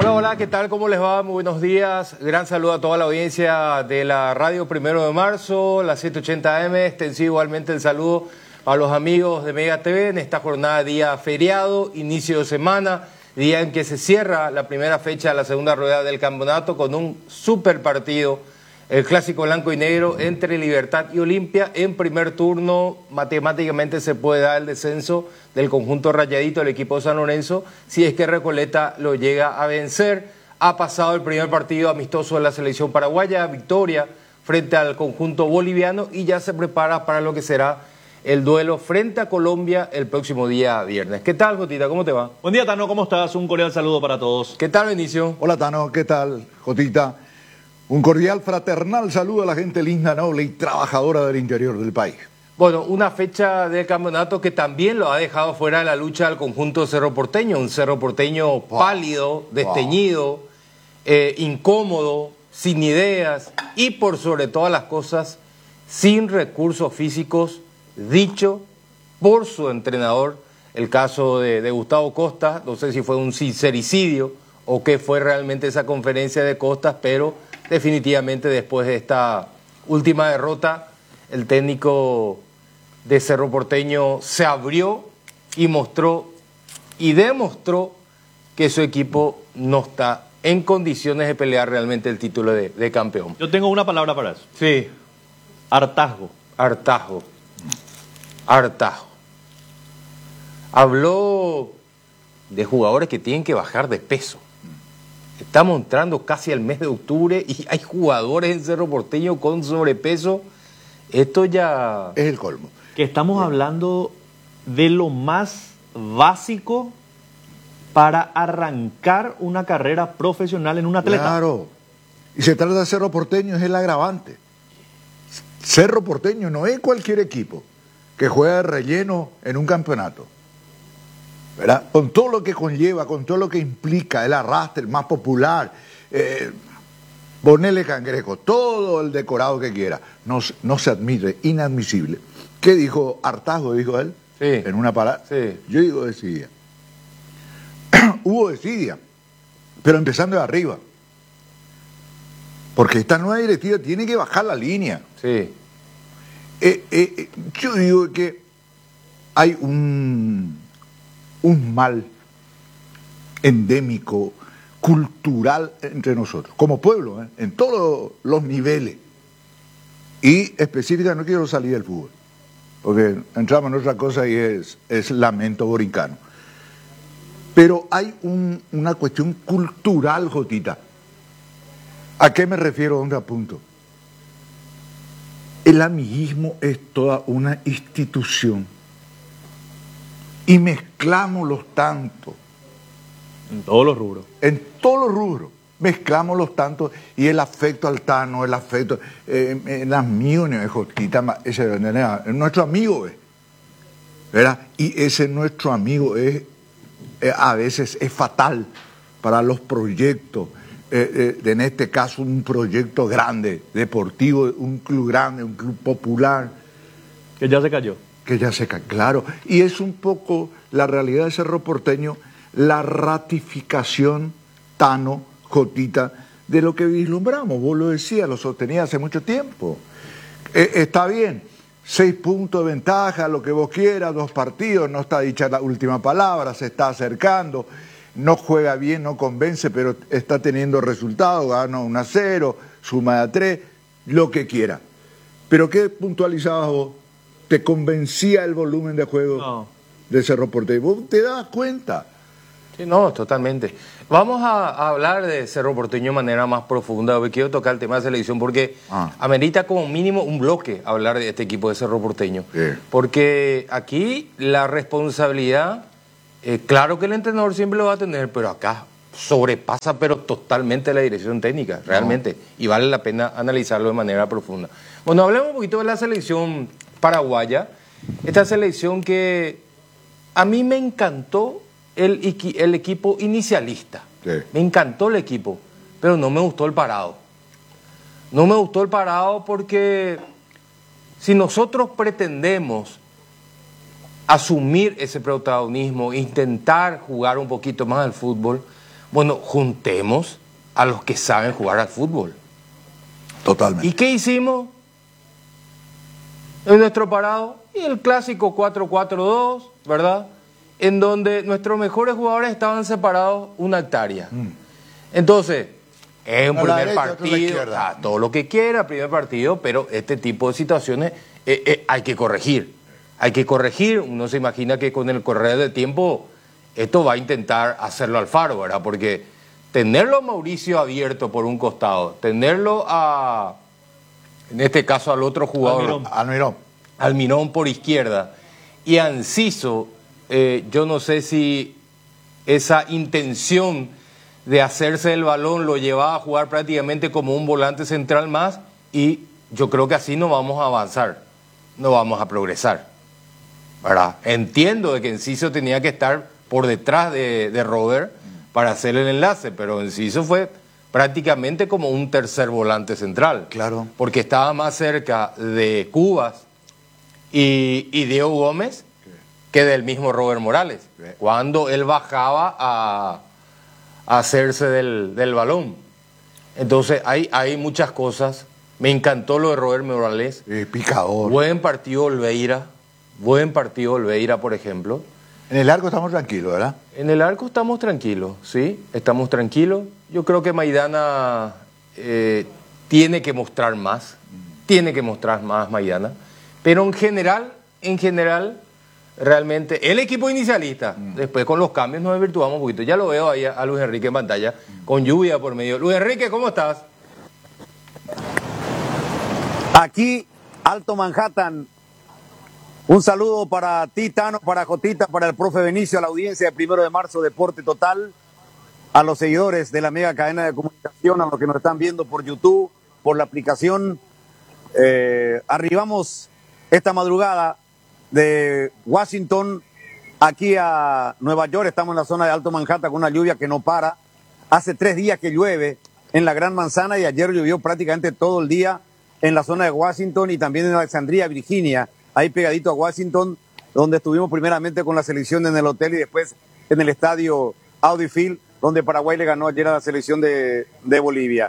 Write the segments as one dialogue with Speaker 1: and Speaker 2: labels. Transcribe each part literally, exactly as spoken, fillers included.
Speaker 1: Hola, hola, ¿qué tal? ¿Cómo les va? Muy buenos días. Gran saludo a toda la audiencia de la radio Primero de Marzo, la setecientos ochenta A M. Extensivo igualmente el saludo a los amigos de Mega T V en esta jornada día feriado, inicio de semana, día en que se cierra la primera fecha de la segunda rueda del campeonato con un super partido, el clásico blanco y negro entre Libertad y Olimpia. En primer turno matemáticamente se puede dar el descenso del conjunto rayadito del equipo de San Lorenzo si es que Recoleta lo llega a vencer. Ha pasado el primer partido amistoso de la selección paraguaya, victoria frente al conjunto boliviano, y ya se prepara para lo que será el duelo frente a Colombia el próximo día viernes. ¿Qué tal, Jotita? ¿Cómo te va?
Speaker 2: Buen día, Tano. ¿Cómo estás? Un cordial saludo para todos.
Speaker 1: ¿Qué tal, Benicio?
Speaker 3: Hola, Tano. ¿Qué tal, Jotita? Un cordial, fraternal saludo a la gente linda, noble y trabajadora del interior del país.
Speaker 1: Bueno, una fecha de campeonato que también lo ha dejado fuera de la lucha al conjunto de Cerro Porteño. Un Cerro Porteño pálido, desteñido, eh, incómodo, sin ideas y por sobre todas las cosas, sin recursos físicos, dicho por su entrenador. El caso de, de Gustavo Costa, no sé si fue un sincericidio o qué fue realmente esa conferencia de Costas, pero definitivamente después de esta última derrota, el técnico de Cerro Porteño se abrió y mostró y demostró que su equipo no está en condiciones de pelear realmente el título de, de campeón.
Speaker 2: Yo tengo una palabra para eso.
Speaker 1: Sí.
Speaker 2: Hartazgo.
Speaker 1: Hartazgo. Hartazgo. Habló de jugadores que tienen que bajar de peso. Estamos entrando casi al mes de octubre y hay jugadores en Cerro Porteño con sobrepeso. Esto ya
Speaker 3: es el colmo.
Speaker 2: Que estamos Bien. hablando de lo más básico para arrancar una carrera profesional en un atleta.
Speaker 3: Claro. Y se trata de Cerro Porteño, es el agravante. Cerro Porteño no es cualquier equipo que juega de relleno en un campeonato, ¿verdad? Con todo lo que conlleva, con todo lo que implica, el arrastre, el más popular, eh, ponerle cangrejo, todo el decorado que quiera, no, no se admite, inadmisible. ¿Qué dijo Hartazgo, dijo él?
Speaker 1: Sí.
Speaker 3: En una palabra.
Speaker 1: Sí.
Speaker 3: Yo digo desidia. Hubo desidia, pero empezando de arriba. Porque esta nueva directiva tiene que bajar la línea.
Speaker 1: Sí.
Speaker 3: Eh, eh, yo digo que hay un, un mal endémico, cultural entre nosotros, como pueblo, ¿eh? En todos los niveles. Y específicamente, no quiero salir del fútbol, porque entramos en otra cosa y es, es lamento borincano. Pero hay un, una cuestión cultural, Jotita. ¿A qué me refiero? ¿Dónde apunto? El amiguismo es toda una institución. Y mezclamos los tantos.
Speaker 2: En todos los rubros.
Speaker 3: En todos los rubros. Mezclamos los tantos y el afecto al Tano, el afecto, eh, el amigo, Jotita, ese es nuestro amigo, ¿eh? ¿Verdad? Y ese nuestro amigo es, eh, a veces es fatal para los proyectos. Eh, eh, en este caso un proyecto grande, deportivo, un club grande, un club popular.
Speaker 2: Que ya se cayó.
Speaker 3: Que ya se cayó, claro. Y es un poco la realidad de Cerro Porteño, la ratificación, Tano, Jotita, de lo que vislumbramos. Vos lo decías, lo sostenía hace mucho tiempo. Eh, está bien, seis puntos de ventaja, lo que vos quieras, dos partidos, no está dicha la última palabra, se está acercando. No juega bien, no convence, pero está teniendo resultados, gana uno a cero, suma a tres, lo que quiera. ¿Pero qué puntualizabas vos? ¿Te convencía el volumen de juego
Speaker 2: no.
Speaker 3: de Cerro Porteño? ¿Vos te das cuenta?
Speaker 1: Sí, no, totalmente. Vamos a, a hablar de Cerro Porteño de manera más profunda. Hoy quiero tocar el tema de selección porque ah. amerita como mínimo un bloque hablar de este equipo de Cerro Porteño.
Speaker 3: Sí.
Speaker 1: Porque aquí la responsabilidad... Eh, claro que el entrenador siempre lo va a tener, pero acá sobrepasa pero totalmente la dirección técnica, realmente, no. Y vale la pena analizarlo de manera profunda. Bueno, hablemos un poquito de la selección paraguaya, esta selección que a mí me encantó el, el equipo inicialista,
Speaker 3: sí.
Speaker 1: Me encantó el equipo, pero no me gustó el parado. No me gustó el parado porque si nosotros pretendemos asumir ese protagonismo, intentar jugar un poquito más al fútbol, Bueno, juntemos a los que saben jugar al fútbol.
Speaker 3: Totalmente.
Speaker 1: ¿Y qué hicimos en nuestro parado? Y el clásico cuatro cuatro dos, ¿verdad? En donde nuestros mejores jugadores estaban separados una hectárea. Mm. Entonces, es un primer derecha, partido, ah, todo lo que quiera, primer partido, pero este tipo de situaciones eh, eh, hay que corregir. Hay que corregir. Uno se imagina que con el correr del tiempo esto va a intentar hacerlo Alfaro, ¿verdad? Porque tenerlo a Mauricio abierto por un costado, tenerlo a, en este caso al otro jugador,
Speaker 3: Almirón, Almirón.
Speaker 1: Almirón por izquierda, y a Enciso, eh, yo no sé si esa intención de hacerse el balón lo llevaba a jugar prácticamente como un volante central más, y yo creo que así no vamos a avanzar, no vamos a progresar, ¿verdad? Entiendo de que Enciso tenía que estar por detrás de, de Robert para hacer el enlace, pero Enciso fue prácticamente como un tercer volante central.
Speaker 3: Claro.
Speaker 1: Porque estaba más cerca de Cubas y, y Diego Gómez que del mismo Robert Morales, cuando él bajaba a, a hacerse del, del balón. Entonces hay, hay muchas cosas. Me encantó lo de Robert Morales.
Speaker 3: Eh, picador.
Speaker 1: Buen partido Olveira. Buen partido Olveira, por ejemplo.
Speaker 3: En el arco estamos tranquilos, ¿verdad?
Speaker 1: En el arco estamos tranquilos, sí, estamos tranquilos. Yo creo que Maidana eh, tiene que mostrar más, tiene que mostrar más Maidana. Pero en general, en general, realmente, el equipo inicialista, mm. después con los cambios nos desvirtuamos un poquito. Ya lo veo ahí a, a Luis Enrique en pantalla, mm. con lluvia por medio. Luis Enrique, ¿cómo estás?
Speaker 4: Aquí, Alto Manhattan. Un saludo para ti, Tano, para Jotita, para el profe Benicio, a la audiencia de Primero de Marzo, Deporte Total, a los seguidores de la mega cadena de comunicación, a los que nos están viendo por YouTube, por la aplicación. Eh, arribamos esta madrugada de Washington aquí a Nueva York. Estamos en la zona de Alto Manhattan con una lluvia que no para. Hace tres días que llueve en la Gran Manzana y ayer llovió prácticamente todo el día en la zona de Washington y también en Alexandria, Virginia, ahí pegadito a Washington, donde estuvimos primeramente con la selección en el hotel y después en el estadio Audi Field, donde Paraguay le ganó ayer a la selección de, de Bolivia.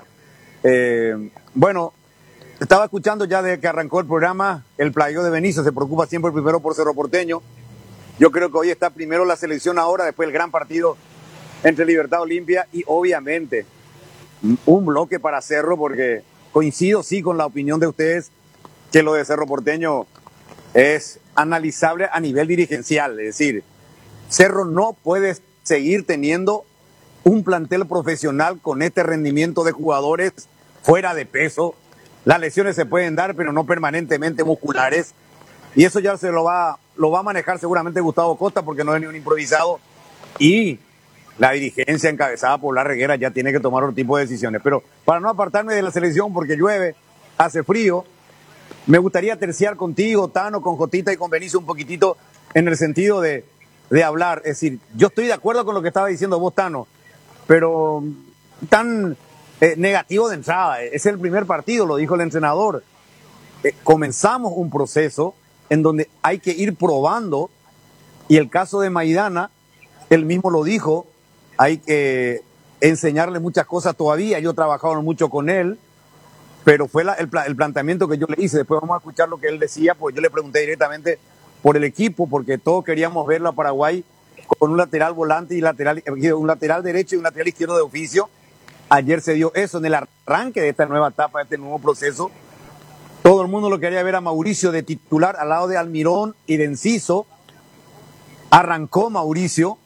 Speaker 4: Eh, bueno, estaba escuchando ya desde que arrancó el programa, el playo de Benicio se preocupa siempre primero por Cerro Porteño. Yo creo que hoy está primero la selección ahora, después el gran partido entre Libertad Olimpia y obviamente un bloque para Cerro, porque coincido sí con la opinión de ustedes que lo de Cerro Porteño es analizable a nivel dirigencial. Es decir, Cerro no puede seguir teniendo un plantel profesional con este rendimiento de jugadores fuera de peso. Las lesiones se pueden dar, pero no permanentemente musculares. Y eso ya se lo va, lo va a manejar seguramente Gustavo Costa, porque no es ni un improvisado. Y la dirigencia encabezada por La Reguera ya tiene que tomar otro tipo de decisiones. Pero para no apartarme de la selección, porque llueve, hace frío, me gustaría terciar contigo, Tano, con Jotita y con Benicio un poquitito en el sentido de, de hablar. Es decir, yo estoy de acuerdo con lo que estaba diciendo vos, Tano, pero tan eh, negativo de entrada. Es el primer partido, lo dijo el entrenador. Eh, comenzamos un proceso en donde hay que ir probando, y el caso de Maidana, él mismo lo dijo, hay que enseñarle muchas cosas todavía. Yo he trabajado mucho con él, pero fue la, el, el planteamiento que yo le hice. Después vamos a escuchar lo que él decía, pues yo le pregunté directamente por el equipo, porque todos queríamos verlo a Paraguay con un lateral volante y lateral, un lateral derecho y un lateral izquierdo de oficio. Ayer se dio eso en el arranque de esta nueva etapa, de este nuevo proceso. Todo el mundo lo quería ver a Mauricio de titular al lado de Almirón y de Enciso. Arrancó Mauricio,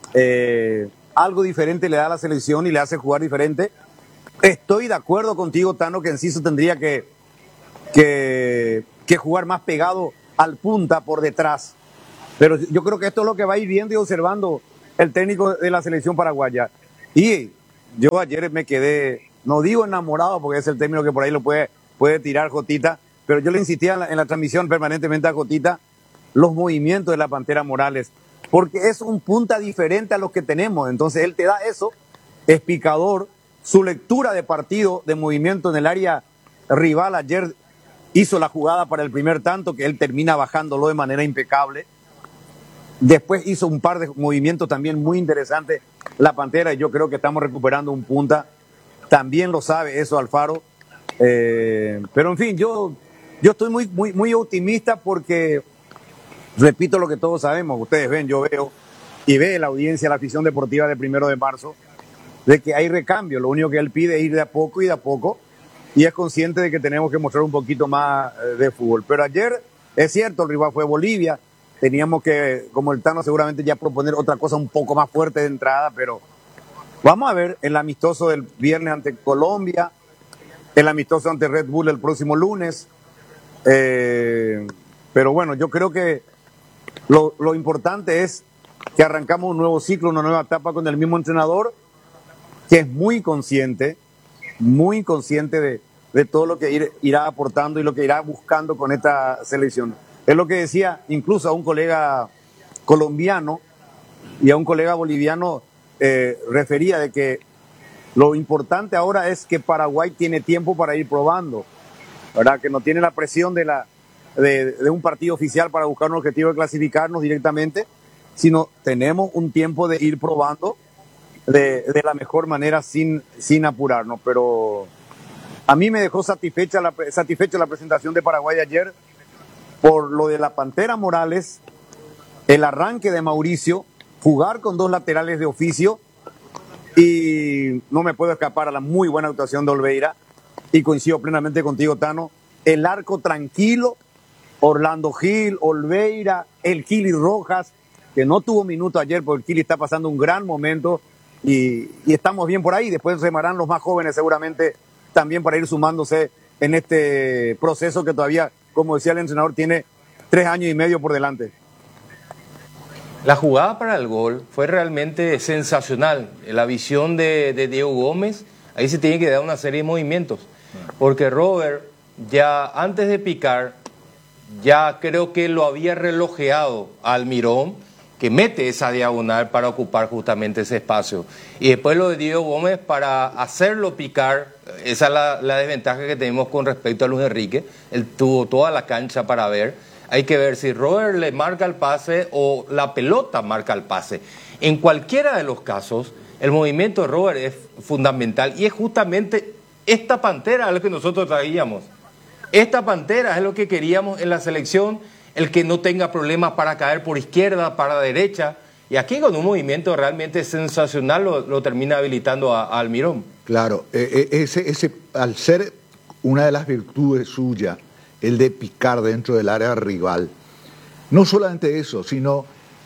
Speaker 4: eh, algo diferente le da a la selección y le hace jugar diferente. Estoy de acuerdo contigo, Tano, que Enciso tendría que, que, que jugar más pegado al punta por detrás. Pero yo creo que esto es lo que va a ir viendo y observando el técnico de la selección paraguaya. Y yo ayer me quedé, no digo enamorado, porque es el término que por ahí lo puede, puede tirar Jotita, pero yo le insistía en la, en la transmisión permanentemente a Jotita, los movimientos de la Pantera Morales, porque es un punta diferente a los que tenemos. Entonces él te da eso, es picador. Su lectura de partido, de movimiento en el área rival, ayer hizo la jugada para el primer tanto, que él termina bajándolo de manera impecable. Después hizo un par de movimientos también muy interesantes la Pantera, y yo creo que estamos recuperando un punta. También lo sabe eso Alfaro. Eh, pero en fin, yo, yo estoy muy, muy, muy optimista porque, repito lo que todos sabemos, ustedes ven, yo veo, y ve la audiencia, la afición deportiva de Primero de Marzo, de que hay recambio. Lo único que él pide es ir de a poco y de a poco, y es consciente de que tenemos que mostrar un poquito más de fútbol. Pero ayer, es cierto, el rival fue Bolivia, teníamos que, como el Tano seguramente ya proponer otra cosa un poco más fuerte de entrada, pero vamos a ver el amistoso del viernes ante Colombia, el amistoso ante Red Bull el próximo lunes, eh, pero bueno, yo creo que lo, lo importante es que arrancamos un nuevo ciclo, una nueva etapa con el mismo entrenador, que es muy consciente, muy consciente de, de todo lo que ir, irá aportando y lo que irá buscando con esta selección. Es lo que decía incluso a un colega colombiano y a un colega boliviano, eh, refería de que lo importante ahora es que Paraguay tiene tiempo para ir probando, ¿verdad? Que no tiene la presión de, la, de, de un partido oficial para buscar un objetivo de clasificarnos directamente, sino tenemos un tiempo de ir probando de, de la mejor manera sin, sin apurarnos. Pero a mí me dejó satisfecha la, satisfecha la presentación de Paraguay ayer por lo de la Pantera Morales, el arranque de Mauricio, jugar con dos laterales de oficio, y no me puedo escapar a la muy buena actuación de Olveira, y coincido plenamente contigo, Tano, el arco tranquilo, Orlando Gil, Olveira, el Kili Rojas, que no tuvo minuto ayer porque el Kili está pasando un gran momento, y, y estamos bien por ahí. Después se llamarán los más jóvenes seguramente también para ir sumándose en este proceso que todavía, como decía el entrenador, tiene tres años y medio por delante.
Speaker 1: La jugada para el gol fue realmente sensacional. La visión de, de Diego Gómez, ahí se tiene que dar una serie de movimientos. Porque Robert, ya antes de picar, ya creo que lo había relojeado a Almirón, que mete esa diagonal para ocupar justamente ese espacio. Y después lo de Diego Gómez para hacerlo picar, esa es la, la desventaja que tenemos con respecto a Luis Enrique. Él tuvo toda la cancha para ver. Hay que ver si Robert le marca el pase o la pelota marca el pase. En cualquiera de los casos, el movimiento de Robert es fundamental, y es justamente esta Pantera a lo que nosotros traíamos. Esta Pantera es lo que queríamos en la selección, el que no tenga problemas para caer por izquierda, para derecha, y aquí con un movimiento realmente sensacional lo, lo termina habilitando a, a Almirón.
Speaker 3: Claro, eh, ese, ese, al ser una de las virtudes suyas, el de picar dentro del área rival. No solamente eso, sino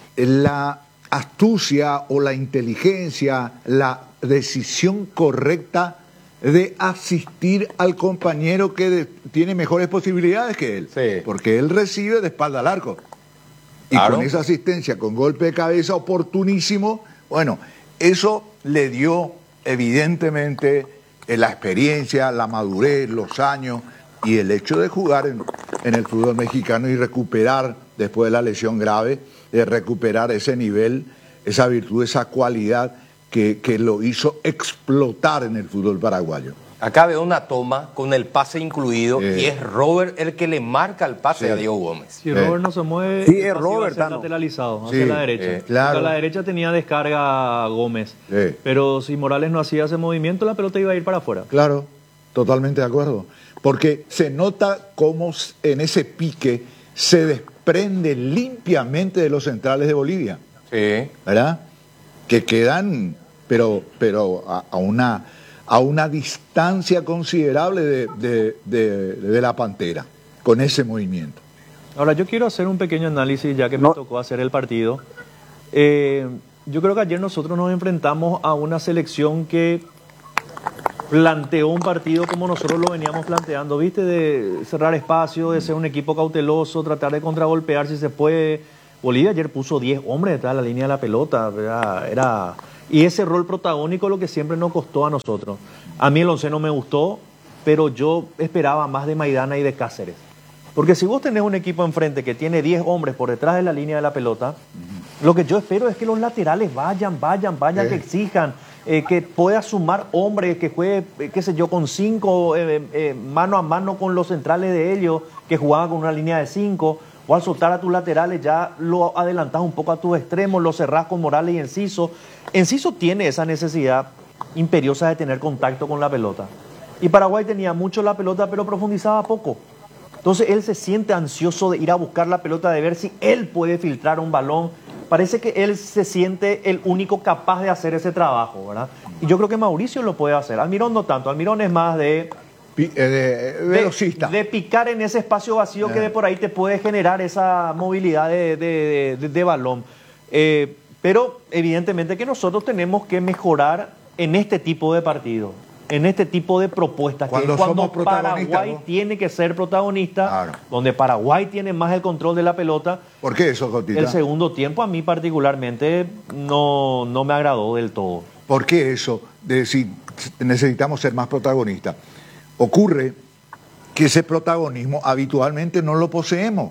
Speaker 3: la astucia o la inteligencia, la decisión correcta de asistir al compañero que de, tiene mejores posibilidades que él.
Speaker 1: Sí.
Speaker 3: Porque él recibe de espalda al arco. Y
Speaker 1: claro,
Speaker 3: con esa asistencia, con golpe de cabeza oportunísimo, bueno, eso le dio evidentemente la experiencia, la madurez, los años, y el hecho de jugar en, en el fútbol mexicano y recuperar, después de la lesión grave, de recuperar ese nivel, esa virtud, esa cualidad que, que lo hizo explotar en el fútbol paraguayo.
Speaker 1: Acá veo una toma con el pase incluido,
Speaker 3: eh.
Speaker 1: y es Robert el que le marca el pase, sí, a Diego Gómez.
Speaker 2: Si sí, Robert eh. no se mueve,
Speaker 4: sí, es Robert,
Speaker 2: lateralizado
Speaker 3: sí,
Speaker 2: hacia la derecha.
Speaker 3: Eh, claro.
Speaker 2: A la derecha tenía descarga Gómez,
Speaker 3: sí,
Speaker 2: pero si Morales no hacía ese movimiento, la pelota iba a ir para afuera.
Speaker 3: Claro, totalmente de acuerdo. Porque se nota cómo en ese pique se desprende limpiamente de los centrales de Bolivia.
Speaker 1: Sí.
Speaker 3: ¿Verdad? Que quedan, pero, pero a, a, una, a una distancia considerable de, de, de, de la Pantera, con ese movimiento.
Speaker 2: Ahora, yo quiero hacer un pequeño análisis, ya que
Speaker 4: no.
Speaker 2: me tocó hacer el partido. Eh, yo creo que ayer nosotros nos enfrentamos a una selección que planteó un partido como nosotros lo veníamos planteando, ¿viste? De cerrar espacio, de ser un equipo cauteloso, tratar de contragolpear si se puede. Bolivia ayer puso diez hombres detrás de la línea de la pelota, ¿verdad? Era... Y ese rol protagónico es lo que siempre nos costó a nosotros. A mí el once no me gustó, pero yo esperaba más de Maidana y de Cáceres. Porque si vos tenés un equipo enfrente que tiene diez hombres por detrás de la línea de la pelota, uh-huh, lo que yo espero es que los laterales vayan, vayan, vayan, ¿Eh? que exijan. Eh, que pueda sumar hombres, que juegue, eh, qué sé yo, con cinco, eh, eh, mano a mano con los centrales de ellos, que jugaban con una línea de cinco, o al soltar a tus laterales ya lo adelantás un poco a tus extremos, lo cerrás con Morales y Enciso. Enciso tiene esa necesidad imperiosa de tener contacto con la pelota. Y Paraguay tenía mucho la pelota, pero profundizaba poco. Entonces él se siente ansioso de ir a buscar la pelota, de ver si él puede filtrar un balón. Parece que él se siente el único capaz de hacer ese trabajo, ¿verdad? Y yo creo que Mauricio lo puede hacer. Almirón no tanto. Almirón es más de...
Speaker 3: Pi- eh, de- velocista.
Speaker 2: De, de picar en ese espacio vacío
Speaker 3: Eh.
Speaker 2: que de por ahí te puede generar esa movilidad de, de- de- de balón. Eh, pero evidentemente que nosotros tenemos que mejorar en este tipo de partidos, en este tipo de propuestas.
Speaker 3: Cuando
Speaker 2: que es cuando
Speaker 3: somos protagonistas,
Speaker 2: Paraguay
Speaker 3: ¿no?
Speaker 2: tiene que ser protagonista,
Speaker 3: Claro.
Speaker 2: donde Paraguay tiene más el control de la pelota.
Speaker 3: ¿Por qué eso, Jotita?
Speaker 2: El segundo tiempo a mí particularmente no, no me agradó del todo.
Speaker 3: ¿Por qué eso de decir necesitamos ser más protagonistas? Ocurre que ese protagonismo habitualmente no lo poseemos.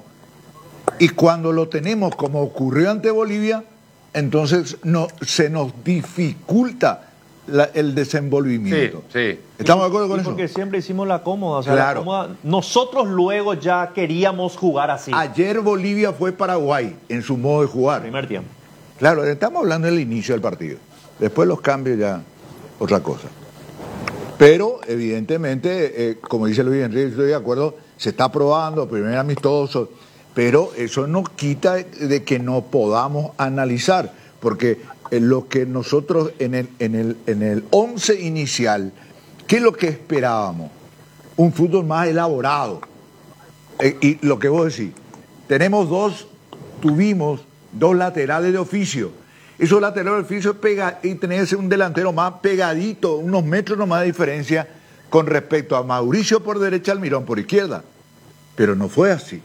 Speaker 3: Y cuando lo tenemos, como ocurrió ante Bolivia, entonces no, se nos dificulta la- el desenvolvimiento.
Speaker 1: Sí, sí.
Speaker 3: ¿Estamos de acuerdo con
Speaker 2: Y
Speaker 3: eso?
Speaker 2: porque siempre hicimos la cómoda, o sea,
Speaker 3: Claro.
Speaker 2: la cómoda. Nosotros luego ya queríamos jugar así.
Speaker 3: Ayer Bolivia fue Paraguay en su modo de jugar.
Speaker 2: Primer tiempo.
Speaker 3: Claro, estamos hablando del inicio del partido. Después los cambios ya, otra cosa. Pero, evidentemente, eh, como dice Luis Enrique, estoy de acuerdo, se está probando, primer amistoso, pero eso no quita de que no podamos analizar, porque eh, lo que nosotros en el, en el, en el once inicial, ¿qué es lo que esperábamos? Un fútbol más elaborado. Eh, y lo que vos decís, tenemos dos, tuvimos dos laterales de oficio. Esos laterales de oficio pega, y tenés un delantero más pegadito, unos metros nomás de diferencia con respecto a Mauricio por derecha, Almirón por izquierda. Pero no fue así.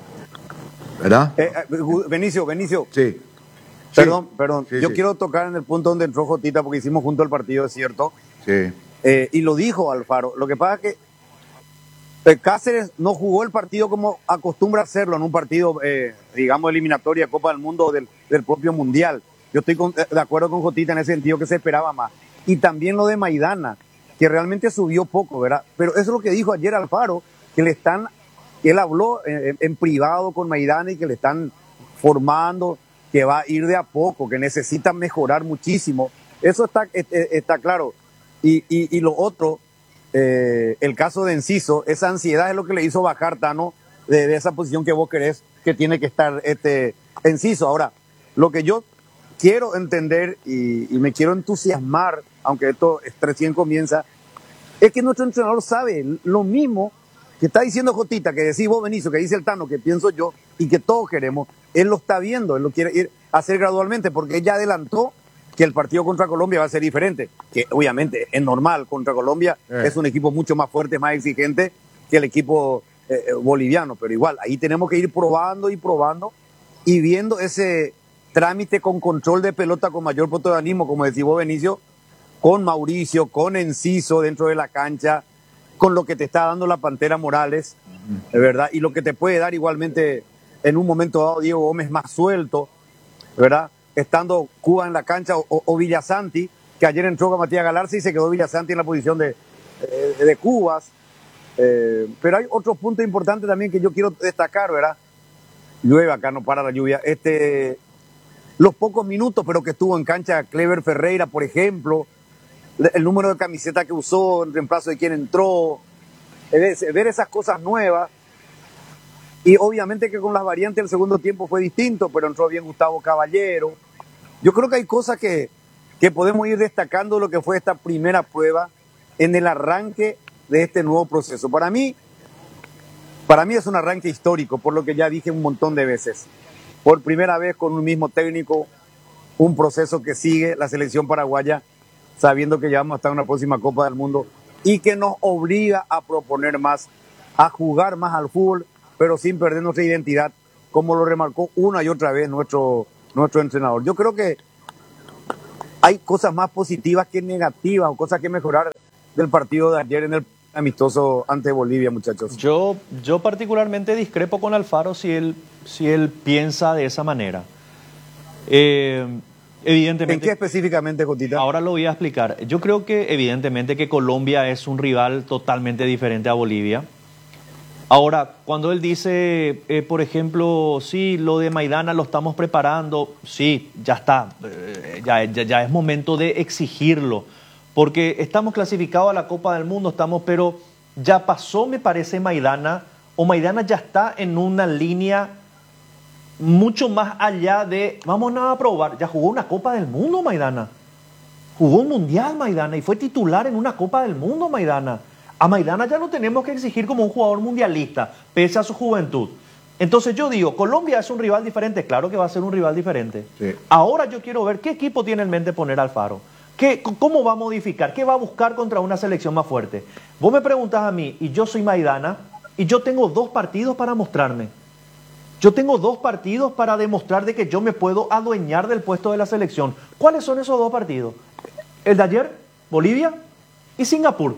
Speaker 3: ¿Verdad?
Speaker 4: Eh, eh, Benicio, Benicio,
Speaker 3: Sí.
Speaker 4: perdón,
Speaker 3: Sí.
Speaker 4: perdón.
Speaker 3: Sí,
Speaker 4: Yo
Speaker 3: sí.
Speaker 4: quiero tocar en el punto donde entró Jotita, porque hicimos junto el partido, es cierto.
Speaker 3: Sí.
Speaker 4: Eh, y lo dijo Alfaro. Lo que pasa es que eh, Cáceres no jugó el partido como acostumbra hacerlo en un partido, eh, digamos, eliminatoria, Copa del Mundo o del, del propio Mundial. Yo estoy con- de acuerdo con Jotita en ese sentido, que se esperaba más. Y también lo de Maidana, que realmente subió poco, ¿verdad? Pero eso es lo que dijo ayer Alfaro, que le están, que él habló en, en privado con Maidana y que le están formando, que va a ir de a poco, que necesita mejorar muchísimo. Eso está, eh, eh, está claro. Y, y, y lo otro, eh, el caso de Enciso, esa ansiedad es lo que le hizo bajar Tano de, de esa posición que vos querés que tiene que estar este Enciso. Ahora, lo que yo quiero entender y, y me quiero entusiasmar, aunque esto recién comienza, es que nuestro entrenador sabe lo mismo que está diciendo Jotita, que decís vos, Benicio, que dice el Tano, que pienso yo y que todos queremos. Él lo está viendo, él lo quiere ir a hacer gradualmente, porque él ya adelantó que el partido contra Colombia va a ser diferente, que obviamente es normal, contra Colombia
Speaker 3: Eh.
Speaker 4: es un equipo mucho más fuerte, más exigente que el equipo eh, boliviano, pero igual, ahí tenemos que ir probando y probando y viendo ese trámite con control de pelota con mayor protagonismo, como decís vos, Benicio, con Mauricio, con Enciso dentro de la cancha, con lo que te está dando la Pantera Morales, de verdad, y lo que te puede dar igualmente en un momento dado Diego Gómez más suelto, ¿verdad? Estando Cuba en la cancha o, o Villasanti, que ayer entró con Matías Galarza y se quedó Villasanti en la posición de, de, de Cubas. Eh, pero hay otros puntos importantes también que yo quiero destacar, ¿verdad? Llueve acá, no para la lluvia. Este, los pocos minutos, pero que estuvo en cancha Clever Ferreira, por ejemplo, el número de camiseta que usó en reemplazo de quien entró, ver esas cosas nuevas. Y obviamente que con las variantes del segundo tiempo fue distinto, pero entró bien Gustavo Caballero. Yo creo que hay cosas que, que podemos ir destacando lo que fue esta primera prueba en el arranque de este nuevo proceso. Para mí, para mí es un arranque histórico, por lo que ya dije un montón de veces. Por primera vez con un mismo técnico, un proceso que sigue la selección paraguaya, sabiendo que ya vamos a estar en una próxima Copa del Mundo y que nos obliga a proponer más, a jugar más al fútbol, pero sin perder nuestra identidad, como lo remarcó una y otra vez nuestro, nuestro entrenador. Yo creo que hay cosas más positivas que negativas o cosas que mejorar del partido de ayer en el amistoso ante Bolivia, muchachos.
Speaker 2: Yo, yo particularmente discrepo con Alfaro si él, si él piensa de esa manera. Eh, evidentemente.
Speaker 4: ¿En qué específicamente, Jotita?
Speaker 2: Ahora lo voy a explicar. Yo creo que evidentemente que Colombia es un rival totalmente diferente a Bolivia. Ahora, cuando él dice, eh, por ejemplo, sí, lo de Maidana lo estamos preparando, sí, ya está, eh, ya, ya, ya es momento de exigirlo, porque estamos clasificados a la Copa del Mundo, estamos, pero ya pasó, me parece, Maidana, o Maidana ya está en una línea mucho más allá de, vamos nada a probar, ya jugó una Copa del Mundo Maidana, jugó un Mundial Maidana y fue titular en una Copa del Mundo Maidana. A Maidana ya no tenemos que exigir como un jugador mundialista, pese a su juventud. Entonces yo digo, Colombia es un rival diferente, claro que va a ser un rival diferente. Sí. Ahora yo quiero ver qué equipo tiene en mente poner Alfaro, qué, cómo va a modificar, qué va a buscar contra una selección más fuerte. Vos me preguntás a mí, y yo soy Maidana, y yo tengo dos partidos para mostrarme. Yo tengo dos partidos para demostrar de que yo me puedo adueñar del puesto de la selección. ¿Cuáles son esos dos partidos? El de ayer, Bolivia y Singapur.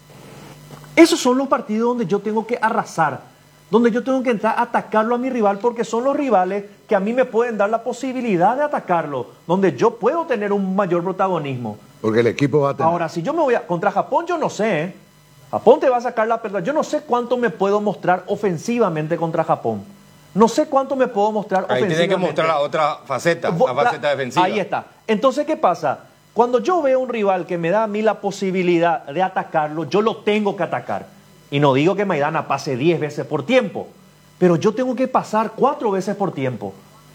Speaker 2: Esos son los partidos donde yo tengo que arrasar, donde yo tengo que entrar a atacarlo a mi rival, porque son los rivales que a mí me pueden dar la posibilidad de atacarlo, donde yo puedo tener un mayor protagonismo.
Speaker 3: Porque el equipo va a tener...
Speaker 2: Ahora, si yo me voy a... Contra Japón yo no sé, ¿eh? Japón te va a sacar la pelota. Yo no sé cuánto me puedo mostrar ofensivamente contra Japón. No sé cuánto me puedo mostrar
Speaker 1: ahí
Speaker 2: ofensivamente.
Speaker 1: Ahí tiene que mostrar la otra faceta, la faceta defensiva.
Speaker 2: Ahí está. Entonces, ¿qué pasa? Cuando yo veo un rival que me da a mí la posibilidad de atacarlo, yo lo tengo que atacar. Y no digo que Maidana pase diez veces por tiempo, pero yo tengo que pasar cuatro veces por tiempo.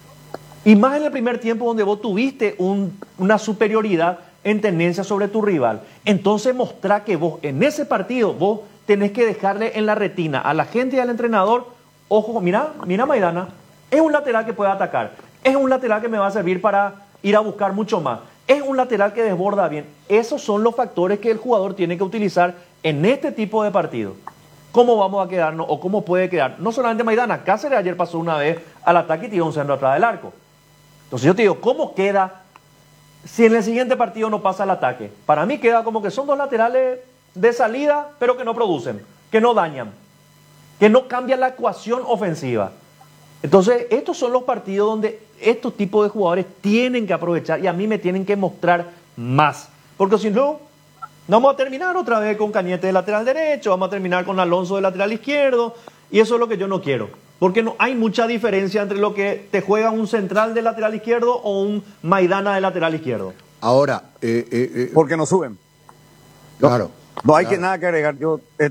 Speaker 2: Y más en el primer tiempo donde vos tuviste un, una superioridad en tendencia sobre tu rival. Entonces mostrá que vos en ese partido, vos tenés que dejarle en la retina a la gente y al entrenador, ojo, mira, mira Maidana, es un lateral que puede atacar, es un lateral que me va a servir para ir a buscar mucho más. Es un lateral que desborda bien. Esos son los factores que el jugador tiene que utilizar en este tipo de partido. ¿Cómo vamos a quedarnos o cómo puede quedar? No solamente Maidana, Cáceres ayer pasó una vez al ataque y tiró un centro atrás del arco. Entonces yo te digo, ¿cómo queda si en el siguiente partido no pasa el ataque? Para mí queda como que son dos laterales de salida, pero que no producen, que no dañan, que no cambian la ecuación ofensiva. Entonces, estos son los partidos donde estos tipos de jugadores tienen que aprovechar y a mí me tienen que mostrar más. Porque si no, vamos a terminar otra vez con Cañete de lateral derecho, vamos a terminar con Alonso de lateral izquierdo, y eso es lo que yo no quiero. Porque no hay mucha diferencia entre lo que te juega un central de lateral izquierdo o un Maidana de lateral izquierdo.
Speaker 3: Ahora, eh, eh, eh,
Speaker 4: porque no suben.
Speaker 3: Claro.
Speaker 4: No, no hay
Speaker 3: claro.
Speaker 4: que nada que agregar. Yo eh,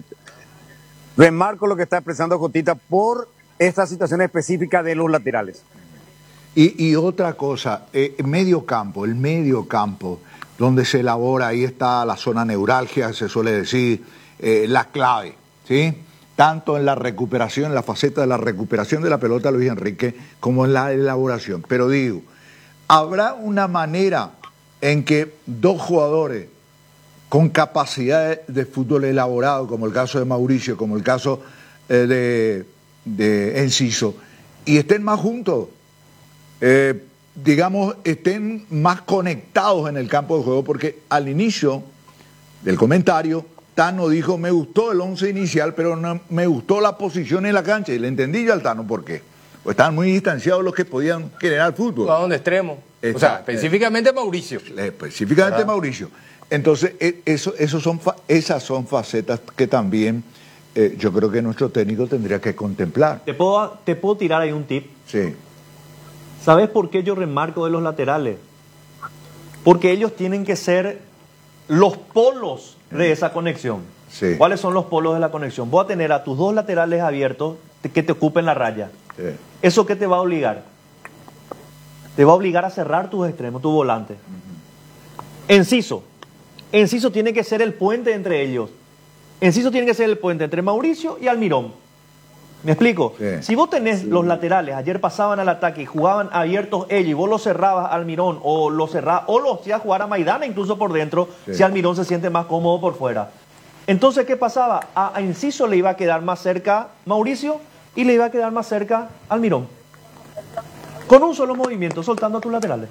Speaker 4: remarco lo que está expresando Jotita por esta situación específica de los laterales.
Speaker 3: Y, y otra cosa, eh, medio campo, el medio campo, donde se elabora, ahí está la zona neurálgica, se suele decir, eh, la clave, ¿sí? Tanto en la recuperación, en la faceta de la recuperación de la pelota, Luis Enrique, como en la elaboración. Pero digo, ¿habrá una manera en que dos jugadores con capacidad de fútbol elaborado, como el caso de Mauricio, como el caso eh, de, de Enciso, y estén más juntos, eh, digamos, estén más conectados en el campo de juego? Porque al inicio del comentario, Tano dijo, me gustó el once inicial, pero no me gustó la posición en la cancha. Y le entendí yo al Tano por qué. Pues estaban muy distanciados los que podían generar fútbol.
Speaker 1: Jugaban de extremo. Está, o sea, específicamente Mauricio.
Speaker 3: Específicamente ¿verdad? Mauricio. Entonces, eso, eso son, esas son facetas que también eh, yo creo que nuestro técnico tendría que contemplar.
Speaker 2: ¿Te puedo, te puedo tirar ahí un tip?
Speaker 3: Sí.
Speaker 2: ¿Sabes por qué yo remarco de los laterales? Porque ellos tienen que ser los polos de esa conexión.
Speaker 3: Sí.
Speaker 2: ¿Cuáles son los polos de la conexión? Voy a tener a tus dos laterales abiertos que te ocupen la raya.
Speaker 3: Sí.
Speaker 2: ¿Eso qué te va a obligar? Te va a obligar a cerrar tus extremos, tu volante. Uh-huh. Enciso. Enciso tiene que ser el puente entre ellos. Enciso tiene que ser el puente entre Mauricio y Almirón. ¿Me explico?
Speaker 3: Sí.
Speaker 2: Si vos tenés sí. los laterales, ayer pasaban al ataque y jugaban abiertos ellos y vos los cerrabas a Almirón o los cerrabas o los hacías jugar a Maidana incluso por dentro, sí. si Almirón se siente más cómodo por fuera. Entonces, ¿qué pasaba? A, a Enciso le iba a quedar más cerca Mauricio y le iba a quedar más cerca Almirón. Con un solo movimiento, soltando a tus laterales.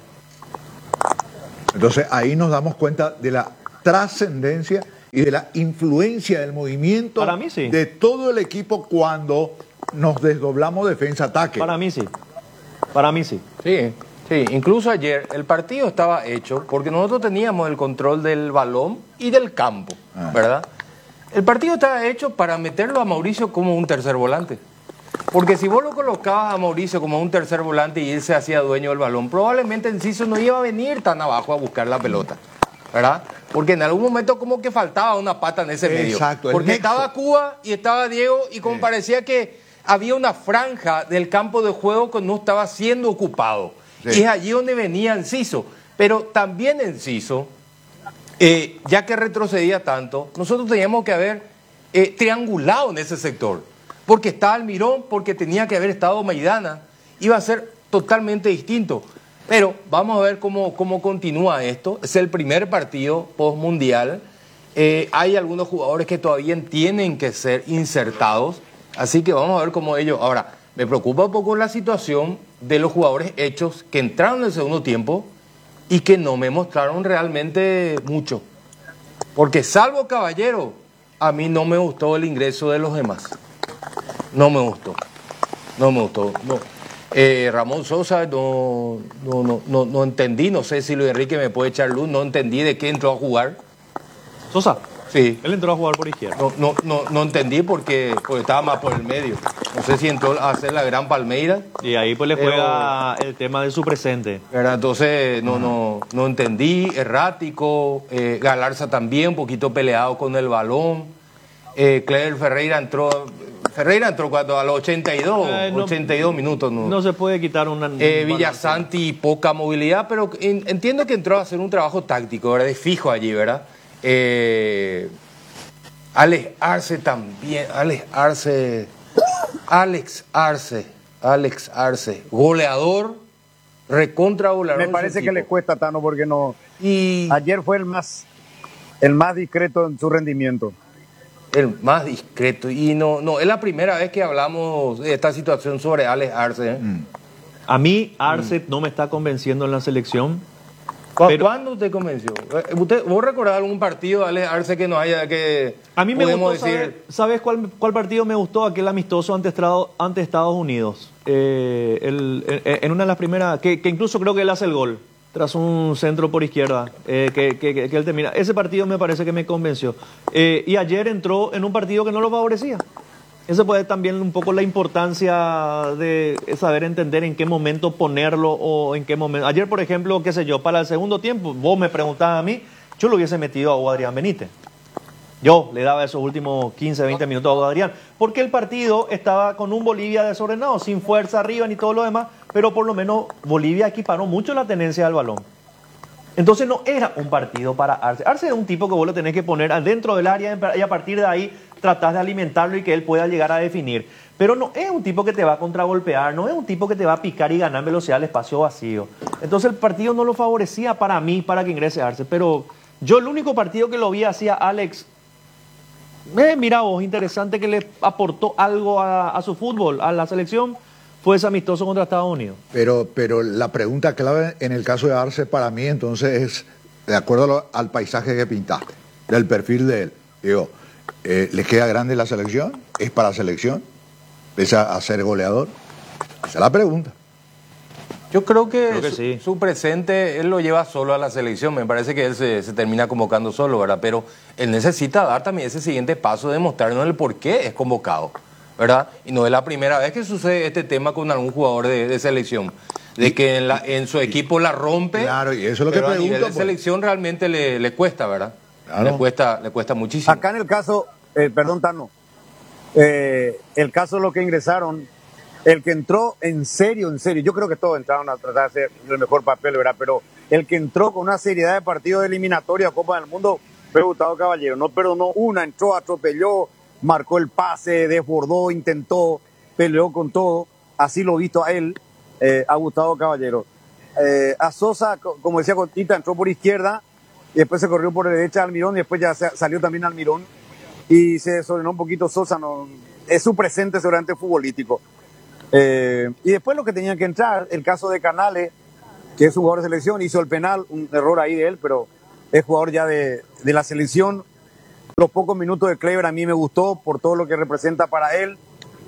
Speaker 3: Entonces, ahí nos damos cuenta de la trascendencia y de la influencia del movimiento
Speaker 2: Para mí, sí.
Speaker 3: de todo el equipo cuando nos desdoblamos defensa-ataque.
Speaker 2: Para mí sí. Para mí sí.
Speaker 1: Sí, sí. Incluso ayer el partido estaba hecho porque nosotros teníamos el control del balón y del campo, ah. ¿verdad? El partido estaba hecho para meterlo a Mauricio como un tercer volante. Porque si vos lo colocabas a Mauricio como un tercer volante y él se hacía dueño del balón, probablemente Enciso no iba a venir tan abajo a buscar la pelota, ¿verdad? Porque en algún momento como que faltaba una pata en ese medio.
Speaker 3: Exacto.
Speaker 1: Porque estaba Cuba y estaba Diego y como
Speaker 3: Sí.
Speaker 1: parecía que había una franja del campo de juego que no estaba siendo ocupado.
Speaker 3: Sí.
Speaker 1: Y es allí donde venía Enciso. Pero también Enciso, eh, ya que retrocedía tanto, nosotros teníamos que haber eh, triangulado en ese sector. Porque estaba Almirón, porque tenía que haber estado Maidana. Iba a ser totalmente distinto. Pero vamos a ver cómo, cómo continúa esto. Es el primer partido post-mundial. Eh, hay algunos jugadores que todavía tienen que ser insertados. Así que vamos a ver cómo ellos... Ahora, me preocupa un poco la situación de los jugadores hechos que entraron en el segundo tiempo y que no me mostraron realmente mucho. Porque salvo Caballero, a mí no me gustó el ingreso de los demás. No me gustó. No me gustó. No. Eh, Ramón Sosa, no, no, no, no, no entendí. No sé si Luis Enrique me puede echar luz. No entendí de qué entró a jugar.
Speaker 2: Sosa,
Speaker 1: Sí.
Speaker 2: él entró a jugar por izquierda.
Speaker 1: No, no, no, no entendí porque, porque estaba más por el medio. No sé si entró a hacer la gran Palmeira.
Speaker 2: Y ahí pues le
Speaker 1: Pero-
Speaker 2: juega el tema de su presente.
Speaker 1: ¿Verdad? Entonces no, no, no entendí, errático, eh, Galarza también, un poquito peleado con el balón, eh, Clever Ferreira entró, Ferreira entró cuando a los ochenta y dos,
Speaker 2: Eh, no-
Speaker 1: ochenta y dos minutos. No,
Speaker 2: No se puede quitar una...
Speaker 1: eh,
Speaker 2: un
Speaker 1: Villasanti, poca movilidad, pero en- entiendo que entró a hacer un trabajo táctico, ¿verdad? De fijo allí, ¿verdad? Eh, Alex Arce también, Alex Arce, Alex Arce, Alex Arce, goleador, recontra goleador.
Speaker 4: Me
Speaker 1: en
Speaker 4: parece
Speaker 1: su
Speaker 4: que le
Speaker 1: equipo.
Speaker 4: cuesta, Tano, porque no.
Speaker 1: Y
Speaker 4: Ayer fue el más, el más discreto en su rendimiento.
Speaker 1: el más discreto. Y no, no, es la primera vez que hablamos de esta situación sobre Alex Arce. ¿eh?
Speaker 2: A mí, Arce no me está convenciendo en la selección.
Speaker 1: ¿Cu-
Speaker 2: Pero-
Speaker 1: ¿Cuándo te convenció? Eh, ¿Usted, ¿Vos recordás algún partido de Alex Arce que nos haya que
Speaker 2: A mí me
Speaker 1: podemos
Speaker 2: gustó,
Speaker 1: decir?
Speaker 2: ¿sabes, ¿sabes cuál, cuál partido me gustó? Aquel amistoso ante, Estrado- ante Estados Unidos. Eh, el- en, en una de las primeras, que, que incluso creo que él hace el gol, tras un centro por izquierda, eh, que, que- que- que él termina. Ese partido me parece que me convenció. Eh, y ayer entró en un partido que no lo favorecía. Ese puede también un poco la importancia de saber entender en qué momento ponerlo o en qué momento. Ayer, por ejemplo, qué sé yo, para el segundo tiempo, vos me preguntabas a mí, yo lo hubiese metido a Hugo Adrián Benítez. Yo le daba esos últimos quince, veinte minutos a Hugo Adrián, porque el partido estaba con un Bolivia desordenado, sin fuerza arriba ni todo lo demás, pero por lo menos Bolivia equiparó mucho la tenencia del balón. Entonces no era un partido para Arce. Arce es un tipo que vos lo tenés que poner adentro del área y a partir de ahí tratás de alimentarlo y que él pueda llegar a definir. Pero no es un tipo que te va a contragolpear, no es un tipo que te va a picar y ganar velocidad al espacio vacío. Entonces el partido no lo favorecía para mí, para que ingrese Arce. Pero yo el único partido que lo vi hacía Alex, eh, mira vos, interesante que le aportó algo a, a su fútbol, a la selección, fue ese amistoso contra Estados Unidos.
Speaker 3: Pero, pero la pregunta clave en el caso de Arce para mí entonces es, de acuerdo a lo- al paisaje que pintaste, del perfil de él, digo, eh, ¿le queda grande la selección? ¿Es para selección? ¿Es a, a ser goleador? Esa es la pregunta.
Speaker 1: Yo creo que,
Speaker 2: Creo que
Speaker 1: su,
Speaker 2: sí.
Speaker 1: su presente, él lo lleva solo a la selección. Me parece que él se, se termina convocando solo, ¿verdad? Pero él necesita dar también ese siguiente paso de mostrarnos el por qué es convocado, ¿verdad? Y no es la primera vez que sucede este tema con algún jugador de, de selección. De que en, la, en su equipo la rompe,
Speaker 3: Claro, y eso es lo que
Speaker 1: pero a nivel
Speaker 3: pregunto,
Speaker 1: de
Speaker 3: pues.
Speaker 1: selección realmente le, le cuesta, ¿verdad?
Speaker 3: Claro.
Speaker 1: Le cuesta, le cuesta muchísimo.
Speaker 4: Acá en el caso, eh, perdón, Tano, eh, el caso de los que ingresaron, el que entró en serio, en serio, yo creo que todos entraron a tratar de hacer el mejor papel, ¿verdad? Pero el que entró con una seriedad de partidos de eliminatoria a Copa del Mundo fue Gustavo Caballero. No perdonó una, entró, atropelló, marcó el pase, desbordó, intentó, peleó con todo. Así lo he visto a él, eh, a Gustavo Caballero. Eh, a Sosa, co- como decía Cotita, entró por izquierda y después se corrió por derecha Almirón y después ya sa- salió también Almirón y se desordenó un poquito Sosa. No, es su presente seguramente futbolístico. Eh, y después lo que tenía que entrar, el caso de Canales, que es un jugador de selección, hizo el penal, un error ahí de él, pero es jugador ya de, de la selección. Los pocos minutos de Clever a mí me gustó por todo lo que representa para él.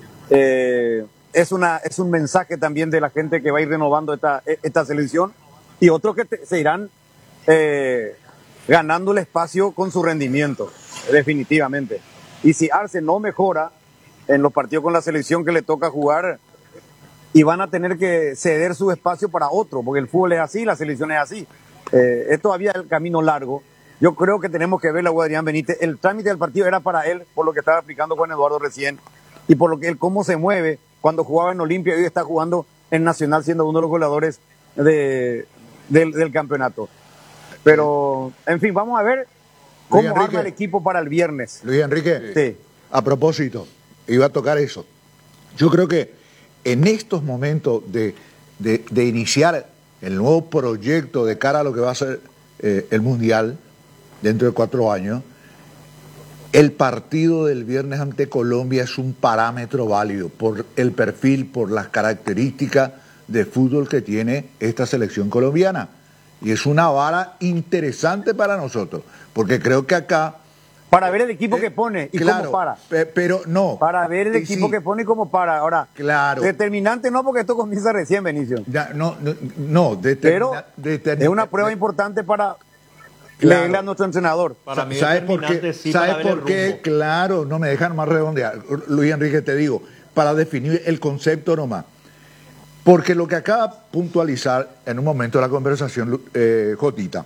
Speaker 4: Eh, es, una, es un mensaje también de la gente que va a ir renovando esta, esta selección y otros que te- se irán eh, ganando el espacio con su rendimiento, definitivamente. Y si Arce no mejora en los partidos con la selección que le toca jugar, y van a tener que ceder su espacio para otro, porque el fútbol es así, la selección es así. Eh, es todavía el camino largo. Yo creo que tenemos que ver a Adrián Benítez. El trámite del partido era para él, por lo que estaba explicando Juan Eduardo recién, y por lo que él cómo se mueve cuando jugaba en Olimpia y hoy está jugando en Nacional, siendo uno de los goleadores de, del, del campeonato. Pero, en fin, vamos a ver cómo
Speaker 3: Luis Enrique,
Speaker 4: arma el equipo para el viernes.
Speaker 3: Luis Enrique,
Speaker 4: Sí.
Speaker 3: a propósito, iba a tocar eso. Yo creo que en estos momentos de, de, de iniciar el nuevo proyecto de cara a lo que va a ser eh, el Mundial dentro de cuatro años, el partido del viernes ante Colombia es un parámetro válido por el perfil, por las características de fútbol que tiene esta selección colombiana. Y es una vara interesante para nosotros, porque creo que acá...
Speaker 4: Para ver el equipo que pone y
Speaker 3: claro,
Speaker 4: cómo para.
Speaker 3: pe- pero no.
Speaker 4: Para ver el
Speaker 3: Eh,
Speaker 4: equipo
Speaker 3: sí,
Speaker 4: que pone y cómo para. Ahora,
Speaker 3: Claro.
Speaker 4: determinante no, porque esto comienza recién, Benicio.
Speaker 3: Ya, no, no, no
Speaker 4: Pero
Speaker 3: determina- determina-
Speaker 4: es una prueba importante para
Speaker 3: Claro.
Speaker 4: leerle a nuestro entrenador.
Speaker 2: Para mí
Speaker 3: ¿Sabes por
Speaker 2: determinante
Speaker 3: qué?
Speaker 2: sí
Speaker 3: ¿Sabes
Speaker 2: para ver el
Speaker 3: por qué?
Speaker 2: rumbo.
Speaker 3: Claro, no me dejan más redondear. Luis Enrique, te digo, para definir el concepto nomás. Porque lo que acaba de puntualizar en un momento de la conversación, eh, Jotita,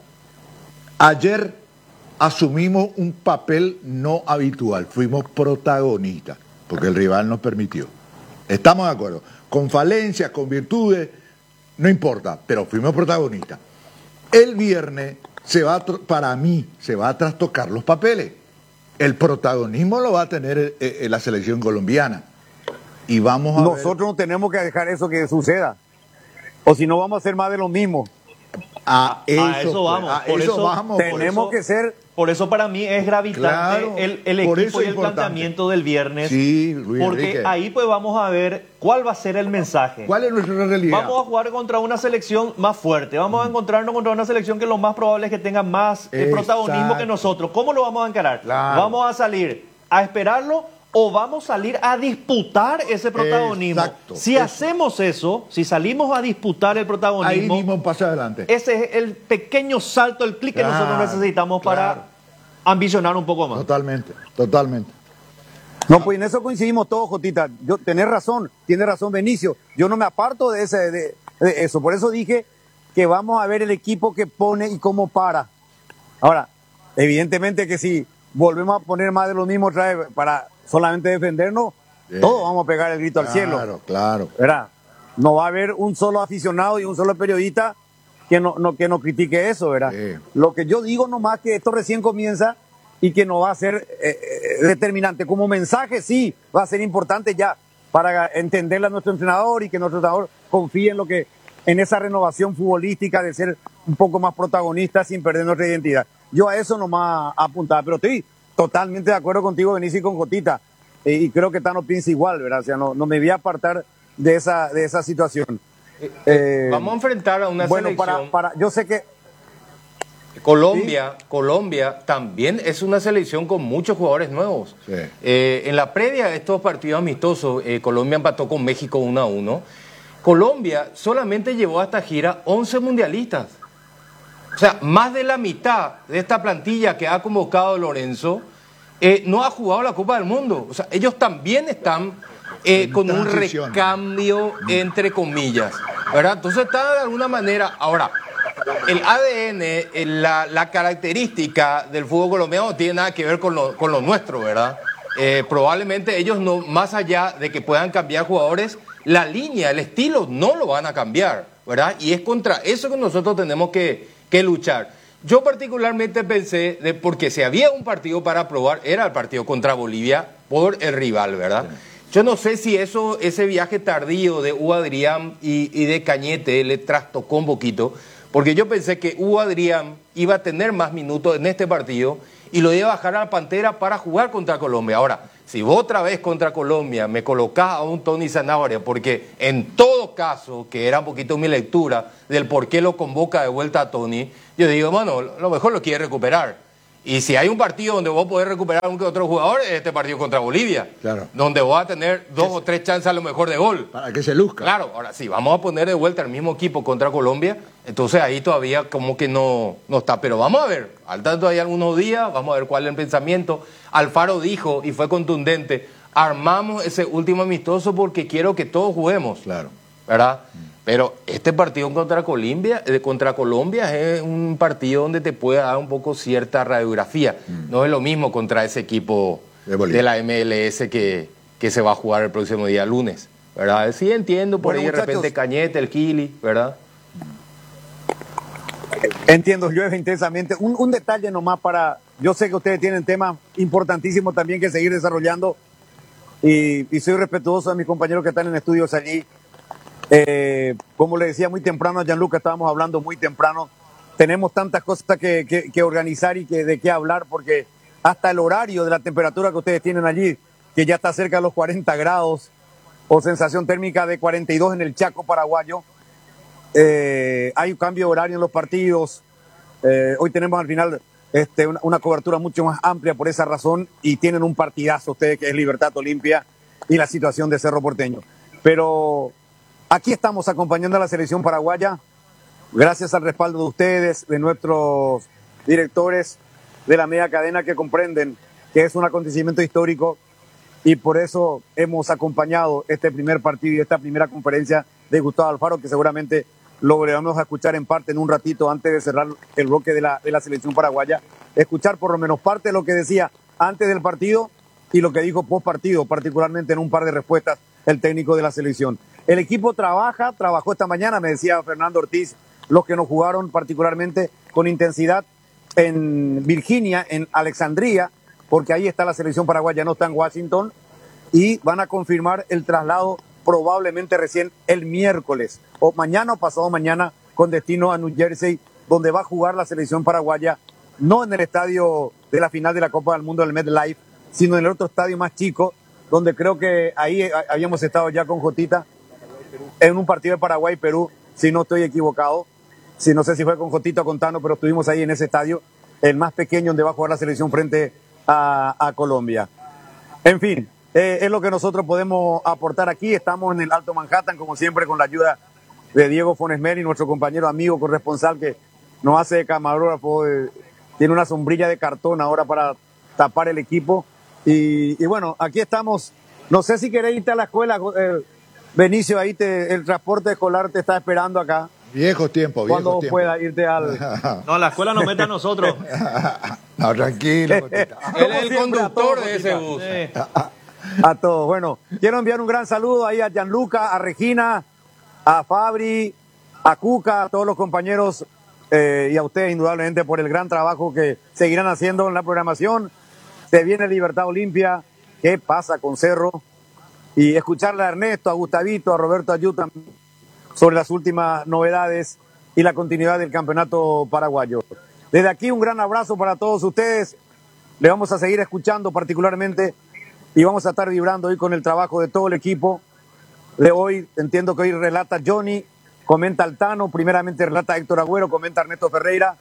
Speaker 3: ayer asumimos un papel no habitual, fuimos protagonistas, porque el rival nos permitió. Estamos de acuerdo. Con falencias, con virtudes, no importa, pero fuimos protagonistas. El viernes se va a, tr- para mí, se va a trastocar los papeles. El protagonismo lo va a tener eh, eh, la selección colombiana. Y vamos a ver-
Speaker 4: Nosotros no tenemos que dejar eso que suceda. O si no, vamos a hacer más de lo mismo.
Speaker 3: a eso,
Speaker 2: a eso
Speaker 3: pues,
Speaker 2: vamos,
Speaker 3: a
Speaker 2: por
Speaker 3: eso
Speaker 2: eso
Speaker 3: vamos. por
Speaker 4: Tenemos
Speaker 3: eso-
Speaker 4: que ser.
Speaker 2: Por eso para mí es gravitante
Speaker 3: Claro,
Speaker 2: el, el
Speaker 3: por
Speaker 2: equipo
Speaker 3: eso
Speaker 2: y
Speaker 3: es
Speaker 2: el
Speaker 3: importante.
Speaker 2: planteamiento del viernes.
Speaker 3: Sí, Luis
Speaker 2: porque
Speaker 3: Enrique.
Speaker 2: ahí pues vamos a ver cuál va a ser el mensaje.
Speaker 3: ¿Cuál es nuestra realidad?
Speaker 2: Vamos a jugar contra una selección más fuerte. Vamos a encontrarnos contra una selección que lo más probable es que tenga más eh,
Speaker 3: Exacto.
Speaker 2: protagonismo que nosotros. ¿Cómo lo vamos a encarar?
Speaker 3: Claro.
Speaker 2: ¿Vamos a salir a esperarlo o vamos a salir a disputar ese protagonismo?
Speaker 3: Exacto.
Speaker 2: Si
Speaker 3: Eso.
Speaker 2: hacemos eso, si salimos a disputar el
Speaker 3: Ahí
Speaker 2: protagonismo,
Speaker 3: mismo pasa adelante.
Speaker 2: ese es el pequeño salto, el clic que
Speaker 3: Claro,
Speaker 2: nosotros necesitamos para
Speaker 3: claro.
Speaker 2: ambicionar un poco más.
Speaker 3: Totalmente, totalmente.
Speaker 4: No, pues en eso coincidimos todos, Jotita. Yo, tenés razón, tiene razón Benicio. Yo no me aparto de, ese, de, de eso. Por eso dije que vamos a ver el equipo que pone y cómo para. Ahora, evidentemente que si volvemos a poner más de lo mismo otra vez para solamente defendernos,
Speaker 3: Sí.
Speaker 4: todos vamos a pegar el grito al cielo.
Speaker 3: Claro, claro.
Speaker 4: ¿Verdad? No va a haber un solo aficionado y un solo periodista que no, no, que no critique eso, ¿verdad?
Speaker 3: Sí.
Speaker 4: Lo que yo digo nomás que esto recién comienza y que no va a ser eh, eh, determinante. Como mensaje sí va a ser importante ya para entenderle a nuestro entrenador y que nuestro entrenador confíe en lo que, en esa renovación futbolística de ser un poco más protagonista sin perder nuestra identidad. Yo a eso nomás apuntaba, pero estoy totalmente de acuerdo contigo, Benicio, y con Jotita. Eh, y creo que Tano piensa igual, ¿verdad? O sea, no, no me voy a apartar de esa, de esa situación. Eh,
Speaker 1: Vamos a enfrentar a una
Speaker 4: bueno,
Speaker 1: selección.
Speaker 4: para, para, yo sé que
Speaker 1: Colombia, Colombia también es una selección con muchos jugadores nuevos.
Speaker 3: Sí.
Speaker 1: Eh, en la previa de estos partidos amistosos, eh, Colombia empató con México uno a uno. Colombia solamente llevó a esta gira once mundialistas. O sea, más de la mitad de esta plantilla que ha convocado Lorenzo eh, no ha jugado la Copa del Mundo. O sea, ellos también están eh,
Speaker 3: En
Speaker 1: con un
Speaker 3: transición.
Speaker 1: recambio, entre comillas, ¿verdad? Entonces está de alguna manera... Ahora, el A D N, eh, la, la característica del fútbol colombiano no tiene nada que ver con lo, con lo nuestro, ¿verdad? Eh, probablemente ellos no, más allá de que puedan cambiar jugadores, la línea, el estilo no lo van a cambiar, ¿verdad? Y es contra eso que nosotros tenemos que, que luchar. Yo particularmente pensé, de, porque si había un partido para probar, era el partido contra Bolivia por el rival, ¿verdad? Sí. Yo no sé si eso, ese viaje tardío de Hugo Adrián y, y de Cañete le trastocó un poquito, porque yo pensé que Hugo Adrián iba a tener más minutos en este partido y lo iba a bajar a la Pantera para jugar contra Colombia. Ahora, si vos otra vez contra Colombia me colocás a un Tony Zanabria, porque en todo caso, que era un poquito mi lectura del por qué lo convoca de vuelta a Tony, yo digo, bueno, a lo mejor lo quiere recuperar. Y si hay un partido donde vos podés recuperar a un que otro jugador, es este partido contra Bolivia.
Speaker 3: Claro.
Speaker 1: Donde vos vas a tener dos o tres chances a lo mejor de gol.
Speaker 3: Para que se luzca.
Speaker 1: Claro, ahora sí, vamos a poner de vuelta el mismo equipo contra Colombia. Entonces ahí todavía como que no, no está. Pero vamos a ver, al tanto hay algunos días, vamos a ver cuál es el pensamiento. Alfaro dijo, y fue contundente, armamos ese último amistoso porque quiero que todos juguemos.
Speaker 3: Claro.
Speaker 1: ¿Verdad? Pero este partido contra Colombia, eh, contra Colombia es un partido donde te puede dar un poco cierta radiografía. Mm. No es lo mismo contra ese equipo de, de la M L S que, que se va a jugar el próximo día lunes, ¿verdad? Sí entiendo, por bueno, ahí de muchachos, repente Cañete, el Kili, ¿verdad?
Speaker 4: Entiendo, llueve intensamente. Un, un detalle nomás para... Yo sé que ustedes tienen temas importantísimos también que seguir desarrollando y, y soy respetuoso de mis compañeros que están en estudios allí. Eh, como le decía muy temprano a Gianluca, estábamos hablando muy temprano, tenemos tantas cosas que, que, que organizar y que, de qué hablar, porque hasta el horario de la temperatura que ustedes tienen allí, que ya está cerca de los cuarenta grados, o sensación térmica de cuarenta y dos en el Chaco paraguayo, eh, hay un cambio de horario en los partidos, eh, hoy tenemos al final este, una, una cobertura mucho más amplia por esa razón, y tienen un partidazo ustedes que es Libertad Olimpia y la situación de Cerro Porteño. Pero... aquí estamos acompañando a la selección paraguaya, gracias al respaldo de ustedes, de nuestros directores de la media cadena que comprenden que es un acontecimiento histórico y por eso hemos acompañado este primer partido y esta primera conferencia de Gustavo Alfaro, que seguramente lo vamos a escuchar en parte en un ratito antes de cerrar el bloque de la, de la selección paraguaya, escuchar por lo menos parte de lo que decía antes del partido y lo que dijo post partido, particularmente en un par de respuestas el técnico de la selección. El equipo trabaja, trabajó esta mañana, me decía Fernando Ortiz, los que nos jugaron particularmente con intensidad en Virginia, en Alexandria, porque ahí está la selección paraguaya, no está en Washington, y van a confirmar el traslado probablemente recién el miércoles, o mañana o pasado mañana, con destino a New Jersey, donde va a jugar la selección paraguaya, no en el estadio de la final de la Copa del Mundo del MetLife, sino en el otro estadio más chico, donde creo que ahí habíamos estado ya con Jotita, en un partido de Paraguay-Perú, si no estoy equivocado, si no sé si fue con Jotito o con Tano, pero estuvimos ahí en ese estadio, el más pequeño donde va a jugar la selección frente a, a Colombia. En fin, eh, es lo que nosotros podemos aportar aquí. Estamos en el Alto Manhattan, como siempre, con la ayuda de Diego Fonesmeri, nuestro compañero amigo corresponsal que nos hace de camarógrafo, eh, tiene una sombrilla de cartón ahora para tapar el equipo. Y, y bueno, aquí estamos. No sé si queréis irte a la escuela, eh, Benicio, ahí te, el transporte escolar te está esperando acá.
Speaker 3: Viejos tiempos, viejos
Speaker 4: Cuando
Speaker 3: tiempos.
Speaker 4: pueda irte al...
Speaker 2: No, la escuela nos mete a nosotros.
Speaker 3: No, tranquilo.
Speaker 1: Él es el conductor de ese bus.
Speaker 2: Sí.
Speaker 4: A todos. Bueno, quiero enviar un gran saludo ahí a Gianluca, a Regina, a Fabri, a Cuca, a todos los compañeros eh, y a ustedes indudablemente por el gran trabajo que seguirán haciendo en la programación. Se viene Libertad Olimpia. ¿Qué pasa con Cerro? Y escucharle a Ernesto, a Gustavito, a Roberto Ayuta sobre las últimas novedades y la continuidad del campeonato paraguayo. Desde aquí un gran abrazo para todos ustedes. Le vamos a seguir escuchando particularmente y vamos a estar vibrando hoy con el trabajo de todo el equipo. De hoy, entiendo que hoy relata Johnny, comenta Altano, primeramente relata Héctor Agüero, comenta Ernesto Ferreira.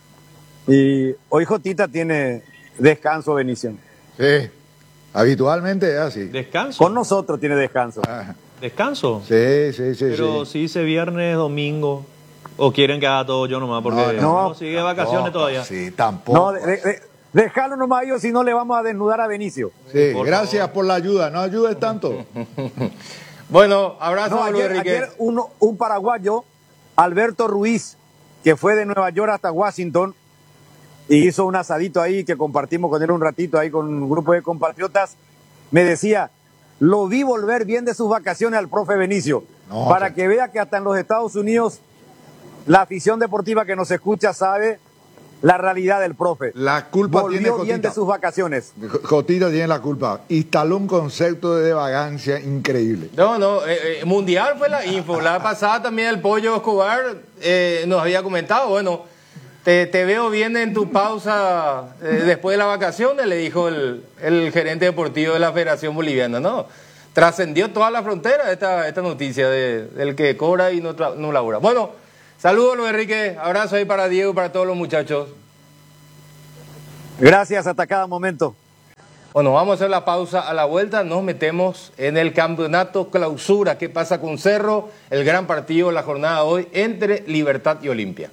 Speaker 4: Y hoy Jotita tiene descanso, Benicio.
Speaker 3: Sí, habitualmente es así.
Speaker 2: ¿Descanso?
Speaker 4: Con nosotros tiene descanso.
Speaker 3: Ah,
Speaker 2: ¿Descanso?
Speaker 3: sí, sí, sí.
Speaker 2: Pero
Speaker 3: sí.
Speaker 2: si dice viernes, domingo, o quieren que haga todo yo nomás, porque
Speaker 3: No,
Speaker 2: no,
Speaker 4: no,
Speaker 2: sigue de vacaciones
Speaker 3: Tampoco,
Speaker 2: todavía.
Speaker 3: Sí, tampoco.
Speaker 4: No, de, de, déjalo nomás yo, si no le vamos a desnudar a Benicio.
Speaker 3: Sí,
Speaker 2: Por
Speaker 3: gracias
Speaker 2: favor.
Speaker 3: por la ayuda. No ayudes tanto.
Speaker 1: Bueno, abrazo,
Speaker 4: No,
Speaker 1: Luis
Speaker 4: ayer,
Speaker 1: Enrique.
Speaker 4: ayer uno, un paraguayo, Alberto Ruiz, que fue de Nueva York hasta Washington y hizo un asadito ahí que compartimos con él un ratito ahí con un grupo de compatriotas, me decía, lo vi volver bien de sus vacaciones al profe Benicio,
Speaker 3: No,
Speaker 4: para
Speaker 3: o sea,
Speaker 4: que vea que hasta en los Estados Unidos la afición deportiva que nos escucha sabe la realidad del profe.
Speaker 3: La culpa
Speaker 4: Volvió
Speaker 3: tiene
Speaker 4: bien
Speaker 3: Jotita.
Speaker 4: de sus vacaciones.
Speaker 3: Jotita tiene la culpa. Instaló un concepto de vagancia increíble.
Speaker 1: No, no, eh, eh, mundial fue la info. La pasada también el Pollo Escobar eh, nos había comentado, bueno, te, te veo bien en tu pausa eh, después de las vacaciones, le dijo el, el gerente deportivo de la Federación Boliviana, ¿no? Trascendió toda la frontera esta, esta noticia de, del que cobra y no, tra- no labora. Bueno, saludos Luis Enrique, abrazo ahí para Diego y para todos los muchachos.
Speaker 4: Gracias, hasta cada momento.
Speaker 1: Bueno, vamos a hacer la pausa. A la vuelta nos metemos en el campeonato clausura. ¿Qué pasa con Cerro? El gran partido de la jornada de hoy entre Libertad y Olimpia.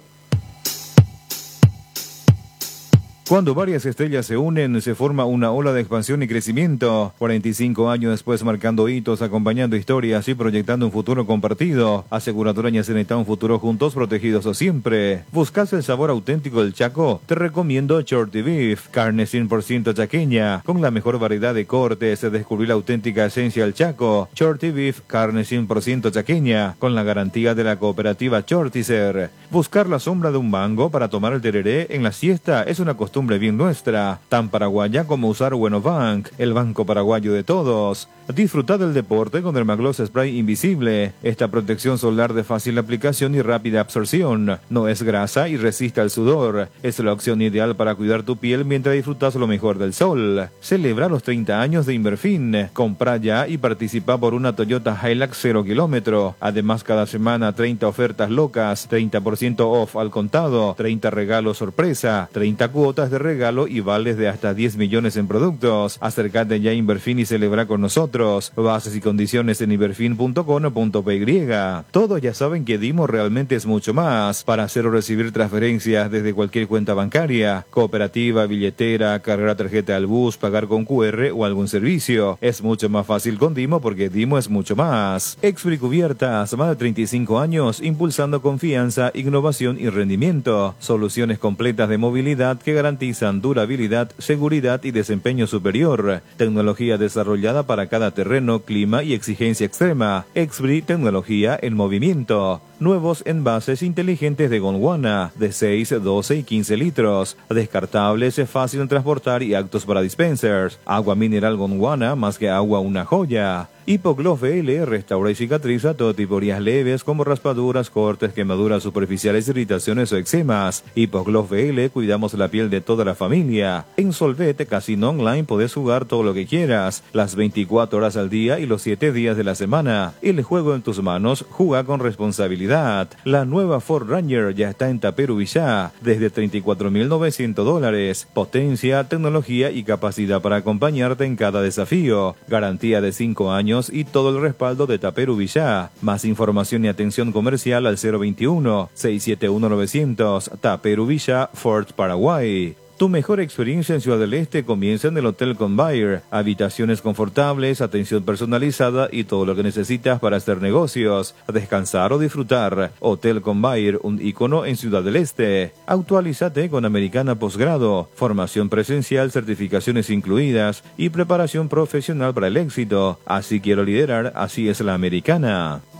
Speaker 5: Cuando varias estrellas se unen, se forma una ola de expansión y crecimiento. cuarenta y cinco años después, marcando hitos, acompañando historias y proyectando un futuro compartido. Aseguradora Ñaceneta, un futuro juntos, protegidos siempre. ¿Buscas el sabor auténtico del Chaco? Te recomiendo Shorty Beef, carne cien por ciento chaqueña, con la mejor variedad de cortes. Descubrir la auténtica esencia del Chaco. Shorty Beef, carne cien por ciento chaqueña, con la garantía de la cooperativa Shortizer. Buscar la sombra de un mango para tomar el tereré en la siesta es una costumbre bien nuestra, tan paraguaya como usar Bueno Bank, el banco paraguayo de todos. Disfruta del deporte con Dermagloss Spray Invisible, esta protección solar de fácil aplicación y rápida absorción. No es grasa y resiste al sudor. Es la opción ideal para cuidar tu piel mientras disfrutas lo mejor del sol. Celebra los treinta años de Inverfin. Compra ya y participa por una Toyota Hilux cero kilómetro. Además, cada semana treinta ofertas locas, treinta por ciento off al contado, treinta regalos sorpresa, treinta cuotas de regalo y vales de hasta diez millones en productos. Acércate ya a Inverfin y celebra con nosotros. Bases y condiciones en inverfin punto com punto p y. Todos ya saben que Dimo realmente es mucho más. Para hacer o recibir transferencias desde cualquier cuenta bancaria, cooperativa, billetera, cargar tarjeta al bus, pagar con cu erre o algún servicio. Es mucho más fácil con Dimo porque Dimo es mucho más. Expri Cubiertas, más de treinta y cinco años, impulsando confianza, innovación y rendimiento. Soluciones completas de movilidad que garantizan durabilidad, seguridad y desempeño superior. Tecnología desarrollada para cada terreno, clima y exigencia extrema. Expri, tecnología en movimiento. Nuevos envases inteligentes de Gondwana, de seis, doce y quince litros. Descartables, fácil en transportar y aptos para dispensers. Agua mineral Gondwana, más que agua una joya. Hipogloss V L restaura y cicatriza todo tipo de heridas leves como raspaduras, cortes, quemaduras superficiales, irritaciones o eczemas. Hipogloss V L, cuidamos la piel de toda la familia. En Solvete Casino Online podés jugar todo lo que quieras, las veinticuatro horas al día y los siete días de la semana. El juego en tus manos, juega con responsabilidad. La nueva Ford Ranger ya está en Taperu Villá, desde treinta y cuatro mil novecientos dólares. Potencia, tecnología y capacidad para acompañarte en cada desafío. Garantía de cinco años y todo el respaldo de Taperu Villá. Más información y atención comercial al cero veintiuno, seiscientos setenta y uno, novecientos. Taperu Villá, Ford Paraguay. Tu mejor experiencia en Ciudad del Este comienza en el Hotel Convair. Habitaciones confortables, atención personalizada y todo lo que necesitas para hacer negocios, descansar o disfrutar. Hotel Convair, un ícono en Ciudad del Este. Actualízate con Americana Posgrado. Formación presencial, certificaciones incluidas y preparación profesional para el éxito. Así quiero liderar, así es la Americana.